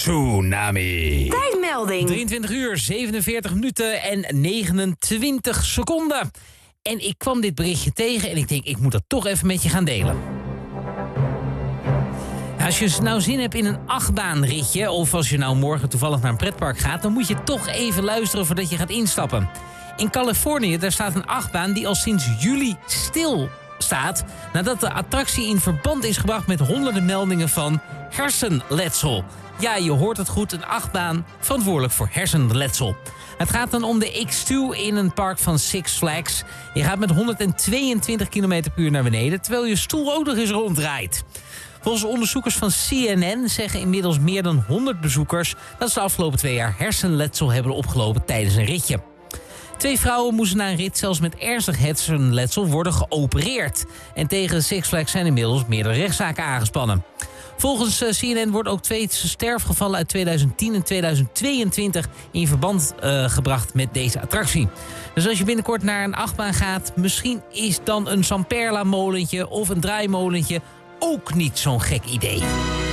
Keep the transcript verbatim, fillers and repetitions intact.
Tsunami. Tijdmelding. drieëntwintig uur, zevenenveertig minuten en negenentwintig seconden. En ik kwam dit berichtje tegen en ik denk, ik moet dat toch even met je gaan delen. Als je nou zin hebt in een achtbaanritje, of als je nou morgen toevallig naar een pretpark gaat, dan moet je toch even luisteren voordat je gaat instappen. In Californië, daar staat een achtbaan die al sinds juli stil staat, nadat de attractie in verband is gebracht met honderden meldingen van hersenletsel. Ja, je hoort het goed, een achtbaan verantwoordelijk voor hersenletsel. Het gaat dan om de X twee in een park van Six Flags. Je gaat met honderdtweeëntwintig kilometer per uur naar beneden, terwijl je stoel ook nog eens ronddraait. Volgens onderzoekers van C N N zeggen inmiddels meer dan honderd bezoekers dat ze de afgelopen twee jaar hersenletsel hebben opgelopen tijdens een ritje. Twee vrouwen moesten na een rit zelfs met ernstig hersenletsel worden geopereerd. En tegen Six Flags zijn inmiddels meerdere rechtszaken aangespannen. Volgens C N N wordt ook twee sterfgevallen uit tweeduizend tien en tweeduizend tweeëntwintig in verband uh, gebracht met deze attractie. Dus als je binnenkort naar een achtbaan gaat, misschien is dan een Zamperla molentje of een draaimolentje ook niet zo'n gek idee.